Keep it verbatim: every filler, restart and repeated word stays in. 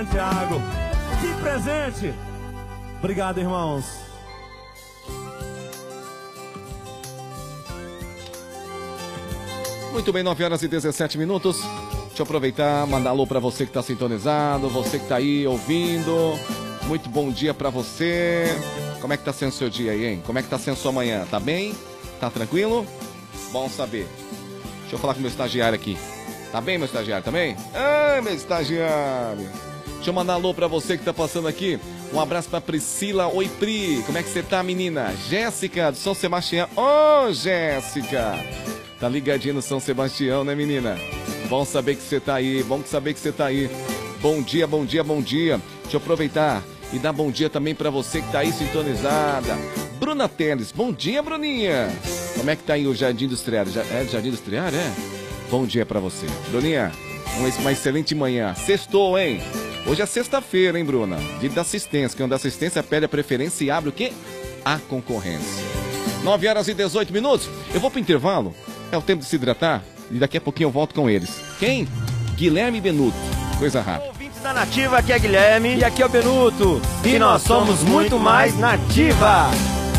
Santiago, que presente! Obrigado, irmãos. Muito bem, nove horas e dezessete minutos. Deixa eu aproveitar, mandar alô pra você que tá sintonizado, você que tá aí ouvindo. Muito bom dia pra você. Como é que tá sendo o seu dia aí, hein? Como é que tá sendo sua manhã? Tá bem? Tá tranquilo? Bom saber. Deixa eu falar com o meu estagiário aqui. Tá bem, meu estagiário? Também? Ai, meu estagiário. Deixa eu mandar alô pra você que tá passando aqui. Um abraço pra Priscila. Oi, Pri. Como é que você tá, menina? Jéssica, do São Sebastião. Ô, oh, Jéssica. Tá ligadinho no São Sebastião, né, menina? Bom saber que você tá aí. Bom saber que você tá aí. Bom dia, bom dia, bom dia. Deixa eu aproveitar e dar bom dia também pra você que tá aí sintonizada. Bruna Teles. Bom dia, Bruninha. Como é que tá aí o Jardim Industrial? É Jardim Industrial, é? Bom dia pra você. Bruninha, uma excelente manhã. Sextou, hein? Hoje é sexta-feira, hein, Bruna? Dia da assistência, que onde a assistência pede a preferência e abre o quê? A concorrência. nove horas e dezoito minutos. Eu vou pro intervalo. É o tempo de se hidratar. E daqui a pouquinho eu volto com eles. Quem? Guilherme Benuto. Coisa rápida. Ouvintes da Nativa, aqui é Guilherme. E aqui é o Benuto. E nós somos muito mais Nativa.